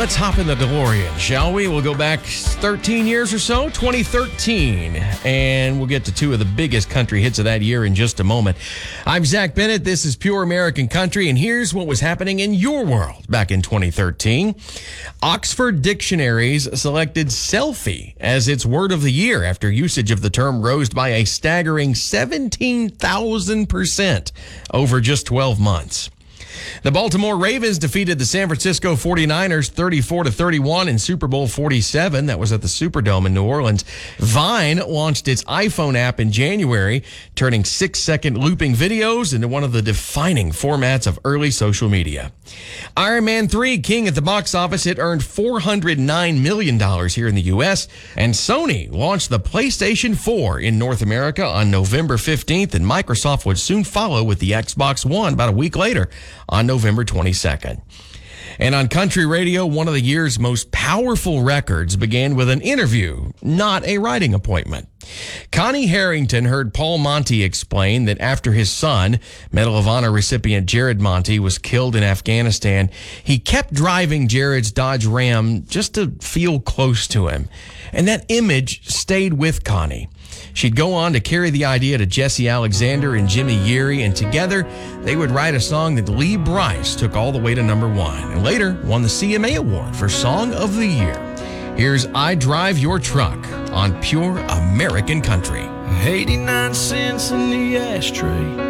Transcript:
let's hop in the DeLorean, shall we? We'll go back 13 years or so, 2013, and we'll get to two of the biggest country hits of that year in just a moment. I'm Zach Bennett. This is Pure American Country, and here's what was happening in your world back in 2013. Oxford Dictionaries selected selfie as its word of the year after usage of the term rose by a staggering 17,000% over just 12 months. The Baltimore Ravens defeated the San Francisco 49ers 34-31 in Super Bowl 47. That was at the Superdome in New Orleans. Vine launched its iPhone app in January, turning 6-second looping videos into one of the defining formats of early social media. Iron Man 3 King at the box office. It earned $409 million here in the U.S. And Sony launched the PlayStation 4 in North America on November 15th, and Microsoft would soon follow with the Xbox One about a week later on November 22nd. And on country radio, one of the year's most powerful records began with an interview, not a writing appointment. Connie Harrington heard Paul Monty explain that after his son, Medal of Honor recipient Jared Monty, was killed in Afghanistan, he kept driving Jared's Dodge Ram just to feel close to him. And that image stayed with Connie. She'd go on to carry the idea to Jesse Alexander and Jimmy Yeary, and together they would write a song that Lee Brice took all the way to number one and later won the CMA Award for Song of the Year. Here's I Drive Your Truck on Pure American Country. 89 cents in the ashtray.